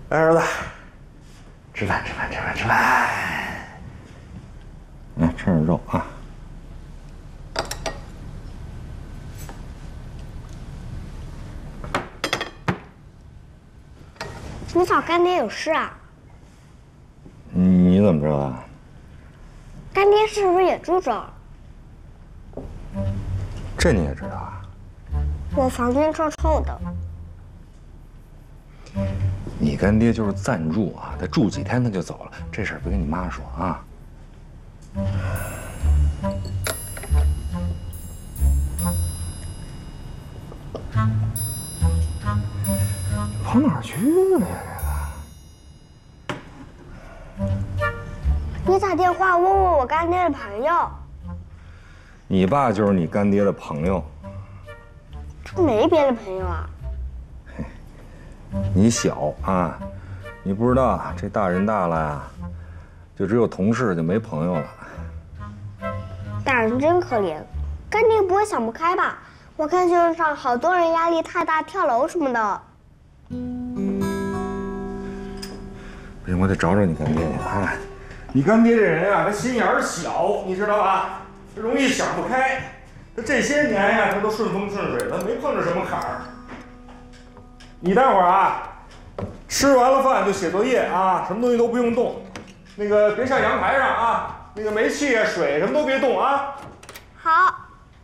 来，儿子，吃饭，吃饭，吃饭，吃饭。来，吃点肉啊。 你找干爹有事啊？ 你怎么知道啊？ 干爹是不是也住这儿？ 这你也知道啊？ 我房间臭臭的。 你干爹就是暂住啊，他住几天他就走了，这事儿别跟你妈说啊。跑哪儿去了呀？ 你打电话问问我干爹的朋友。 你爸就是你干爹的朋友。 这没别的朋友啊。 你小啊，你不知道这大人大了呀，就只有同事就没朋友了。 大人真可怜，干爹不会想不开吧？我看新闻上好多人压力太大跳楼什么的。 不行，我得找找你干爹去啊！你干爹这人啊，他心眼儿小，你知道吧？他容易想不开。他这些年呀，他都顺风顺水的，没碰着什么坎儿。你待会儿啊，吃完了饭就写作业啊，什么东西都不用动。那个别上阳台上啊，那个煤气啊、水什么都别动啊。 好。